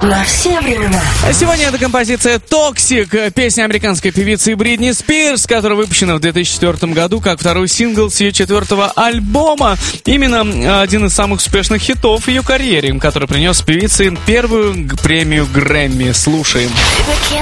На все времена. А сегодня это композиция «Toxic», песня американской певицы Бритни Спирс, которая выпущена в 2004 году как второй сингл с ее 4-го альбома. Именно один из самых успешных хитов в ее карьере, который принес певице первую премию Грэмми. Слушаем.